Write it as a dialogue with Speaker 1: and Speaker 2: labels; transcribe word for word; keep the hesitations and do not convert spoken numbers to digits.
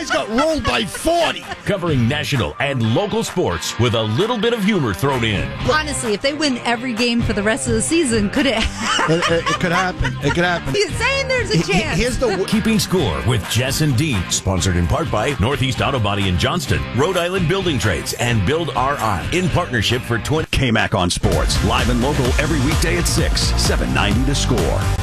Speaker 1: guys got rolled by forty.
Speaker 2: Covering national and local sports with a little bit of humor thrown in.
Speaker 3: Honestly, if they win every game for the rest of the season, could it happen?
Speaker 1: It, it, it could happen. It could happen.
Speaker 3: He's saying there's a chance.
Speaker 1: Here's the
Speaker 2: Keeping Score with Jess and Dean. Sponsored in part by Northeast Auto Body in Johnston, Rhode Island Building Trades, and Build R I. In partnership for twenty.
Speaker 4: K-Mac on Sports. Live and local every weekday at six, seven ninety The Score.